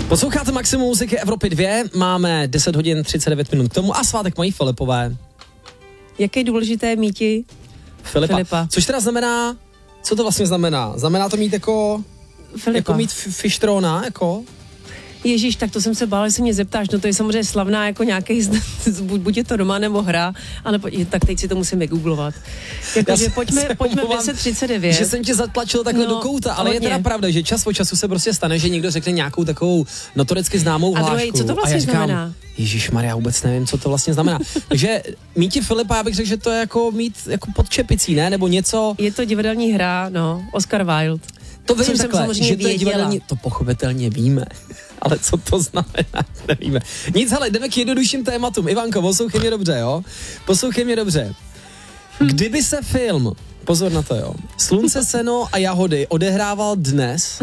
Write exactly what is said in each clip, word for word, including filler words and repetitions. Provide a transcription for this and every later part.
Posloucháte Maximum muziky Evropy dva, máme deset hodin třicet devět minut k tomu a svátek mají Filipové. Jaké důležité míti Filipa. Filipa. Což teda znamená, co to vlastně znamená? Znamená to mít jako, Filipa. jako mít fištrona, jako? Ježíš, tak to jsem se bála, že se mě zeptáš, no to je samozřejmě slavná jako nějaký, buď je to doma nebo hra, ale po, tak teď si to musím vygooglovat. Jakože pojďme, pojďme v deset třicet devět. Že jsem tě zatlačil takhle no, do kouta, ale hodně. Je teda pravda, že čas od času se prostě stane, že někdo řekne nějakou takovou notoricky známou hlášku. A druhý, co to vlastně a já říkám, znamená? Ježišmarja, vůbec nevím, co to vlastně znamená. Takže míti Filipa, já bych řekl, že to je jako mít jako pod čepicí, ne? Nebo něco. Je to divadelní hra, no, Oscar Wilde. To vím takhle, že to je divadelní, to pochopitelně víme. Ale co to znamená, nevíme. Nic, hele, jdeme k jednodušším tématům. Ivanko, poslouchej mě dobře, jo? Poslouchej mě dobře. Kdyby se film, pozor na to, jo, Slunce, seno a jahody odehrával dnes...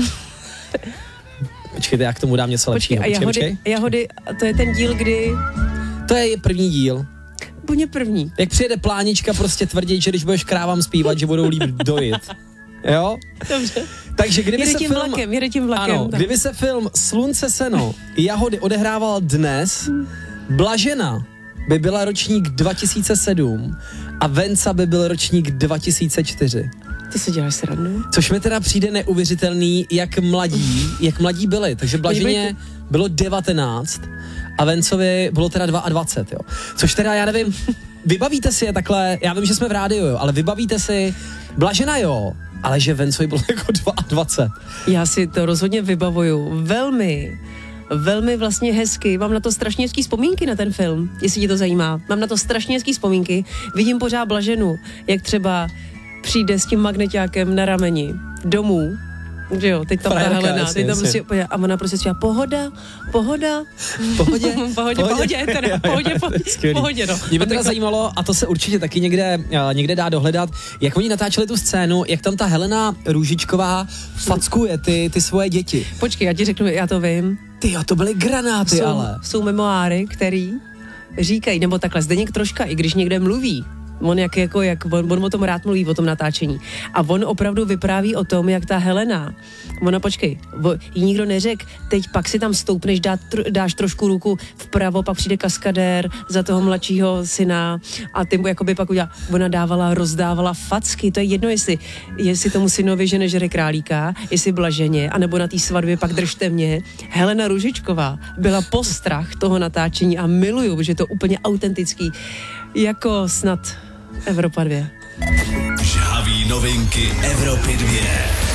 Počkejte, já k tomu dám něco lepšího. Počkej, a jahody, počkej. jahody, to je ten díl, kdy... To je první díl. Úplně první. Jak přijede plánička prostě tvrdit, že když budeš krávám zpívat, že budou líp dojit. Jo? Dobře. Takže kdyby jede se tím film... vlakem, jede tím vlakem. Ano, kdyby se film Slunce, seno, jahody odehrával dnes, Blažena by byla ročník dva tisíce sedm a Venca by byl ročník dva tisíce čtyři. Ty si děláš srandu? Což mi teda přijde neuvěřitelný, jak mladí, jak mladí byli. Takže Blaženě bylo devatenáct a Vencovi bylo teda dvacet dva, jo. Což teda, já nevím, vybavíte si je takhle, já vím, že jsme v rádiu, jo, ale vybavíte si, Blažena jo, ale že Vencovi bylo jako dvacet dva. Já si to rozhodně vybavuju velmi, velmi vlastně hezky. Mám na to strašně hezký vzpomínky na ten film, jestli tě to zajímá. Mám na to strašně hezký vzpomínky. Vidím pořád Blaženu, jak třeba přijde s tím magneťákem na rameni domů, že jo, teď tam ta Helena, teď tam prostě, a ona prostě říká, pohoda, pohoda, pohodě, pohodě, pohodě, pohodě, teda, pohodě, pohodě, pohodě, no. Mě by teda zajímalo, a to se určitě taky někde, někde dá dohledat, jak oni natáčeli tu scénu, jak tam ta Helena Růžičková fackuje ty, ty svoje děti. Počkej, já ti řeknu, já to vím. Tyjo, to byly granáty, jsou, ale. Jsou memoáry, který říkají, nebo takhle, Zdeněk Troška, i když někde mluví, on jak, jako, jak on, on o tom rád mluví, o tom natáčení. A on opravdu vypráví o tom, jak ta Helena, ona počkej, jí nikdo neřekl, teď pak si tam stoupneš, dá, tr, dáš trošku ruku vpravo, pak přijde kaskadér za toho mladšího syna a ty mu jakoby pak udělá, ona dávala, rozdávala facky, to je jedno, jestli, jestli tomu synovi, že nežere králíka, jestli Blaženě, anebo na té svatbě pak držte mě. Helena Růžičková byla postrach toho natáčení a miluju, že je to úplně autentický, jako snad Evropa dva. Žhavý novinky Evropy dva.